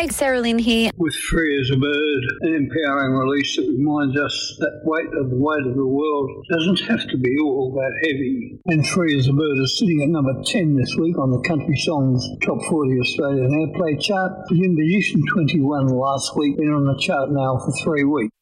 Craig, Sarah Lynn here. With Free as a Bird, an empowering release that reminds us that the weight of the world doesn't have to be all that heavy. And Free as a Bird is sitting at number 10 this week on the Country Songs Top 40 Australian Airplay chart. It was in position 21 last week, been on the chart now for 3 weeks.